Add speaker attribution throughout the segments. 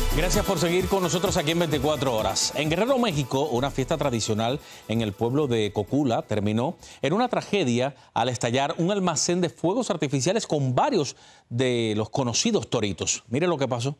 Speaker 1: Gracias por seguir con nosotros aquí en 24 horas. En Guerrero, México, una fiesta tradicional en el pueblo de Cocula terminó en una tragedia al estallar un almacén de fuegos artificiales con varios de los conocidos toritos. Mire lo que pasó.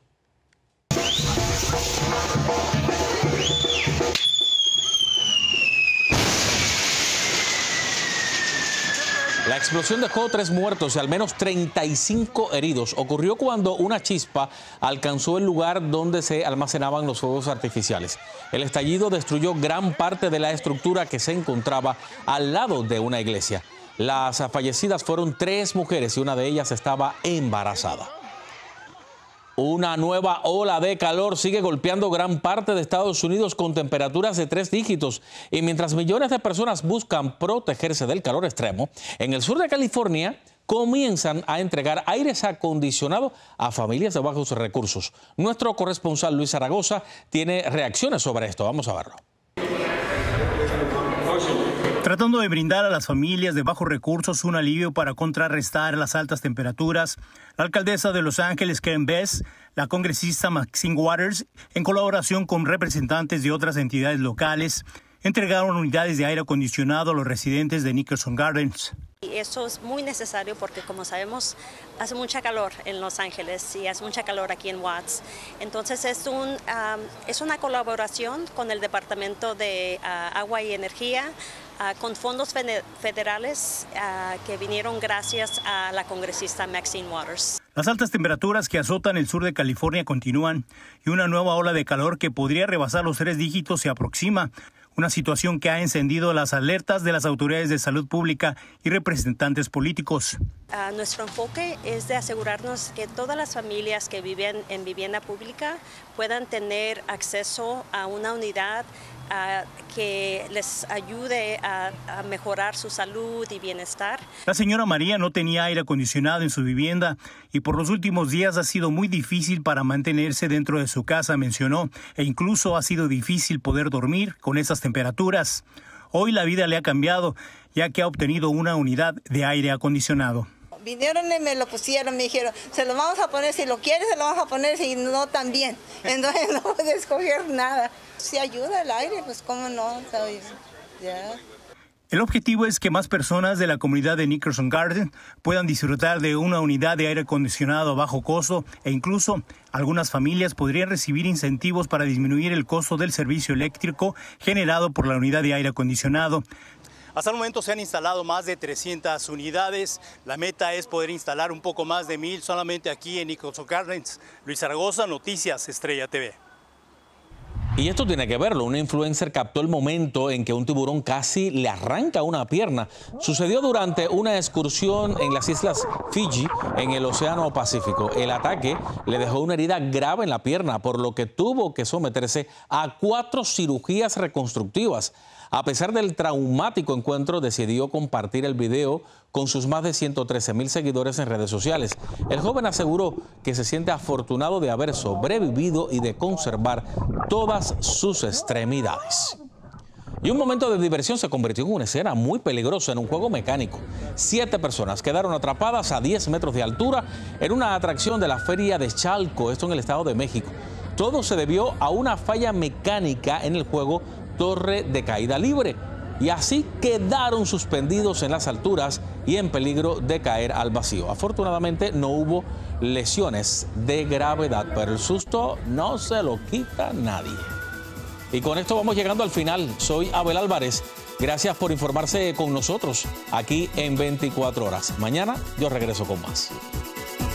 Speaker 1: La explosión dejó 3 muertos y al menos 35 heridos. Ocurrió cuando una chispa alcanzó el lugar donde se almacenaban los fuegos artificiales. El estallido destruyó gran parte de la estructura que se encontraba al lado de una iglesia. Las fallecidas fueron 3 mujeres y una de ellas estaba embarazada. Una nueva ola de calor sigue golpeando gran parte de Estados Unidos con temperaturas de 3 dígitos. Y mientras millones de personas buscan protegerse del calor extremo, en el sur de California comienzan a entregar aires acondicionados a familias de bajos recursos. Nuestro corresponsal Luis Zaragoza tiene reacciones sobre esto. Vamos a verlo.
Speaker 2: Tratando de brindar a las familias de bajos recursos un alivio para contrarrestar las altas temperaturas, la alcaldesa de Los Ángeles, Karen Bass, la congresista Maxine Waters, en colaboración con representantes de otras entidades locales, entregaron unidades de aire acondicionado a los residentes de Nicholson Gardens.
Speaker 3: Y eso es muy necesario porque, como sabemos, hace mucha calor en Los Ángeles y hace mucha calor aquí en Watts. Entonces es una colaboración con el Departamento de Agua y Energía, con fondos federales que vinieron gracias a la congresista Maxine Waters.
Speaker 2: Las altas temperaturas que azotan el sur de California continúan y una nueva ola de calor que podría rebasar los 3 dígitos se aproxima. Una situación que ha encendido las alertas de las autoridades de salud pública y representantes políticos.
Speaker 3: Nuestro enfoque es de asegurarnos que todas las familias que viven en vivienda pública puedan tener acceso a una unidad que les ayude a mejorar su salud y bienestar.
Speaker 2: La señora María no tenía aire acondicionado en su vivienda y por los últimos días ha sido muy difícil para mantenerse dentro de su casa, mencionó, e incluso ha sido difícil poder dormir con esas temperaturas. Hoy la vida le ha cambiado, ya que ha obtenido una unidad de aire acondicionado.
Speaker 4: Vinieron y me lo pusieron, me dijeron, se lo vamos a poner, si lo quieres se lo vamos a poner, si no también. Entonces no puedes escoger nada. Si ayuda el aire, pues cómo no, ¿sabes? Yeah.
Speaker 2: El objetivo es que más personas de la comunidad de Nicholson Gardens puedan disfrutar de una unidad de aire acondicionado a bajo costo e incluso algunas familias podrían recibir incentivos para disminuir el costo del servicio eléctrico generado por la unidad de aire acondicionado. Hasta el momento se han instalado más de 300 unidades. La meta es poder instalar un poco más de 1000 solamente aquí en Nicholson Gardens. Luis Zaragoza, Noticias Estrella TV.
Speaker 1: Y esto tiene que verlo. Una influencer captó el momento en que un tiburón casi le arranca una pierna. Sucedió durante una excursión en las islas Fiji, en el Océano Pacífico. El ataque le dejó una herida grave en la pierna, por lo que tuvo que someterse a 4 cirugías reconstructivas. A pesar del traumático encuentro, decidió compartir el video con sus más de 113,000 seguidores en redes sociales. El joven aseguró que se siente afortunado de haber sobrevivido y de conservar todas sus extremidades. Y un momento de diversión se convirtió en una escena muy peligrosa en un juego mecánico. 7 personas quedaron atrapadas a 10 metros de altura en una atracción de la Feria de Chalco, esto en el Estado de México. Todo se debió a una falla mecánica en el juego Torre de Caída Libre, y así quedaron suspendidos en las alturas y en peligro de caer al vacío. Afortunadamente no hubo lesiones de gravedad, pero el susto no se lo quita nadie. Y con esto vamos llegando al final. Soy Abel Álvarez. Gracias por informarse con nosotros aquí en 24 horas. Mañana yo regreso con más.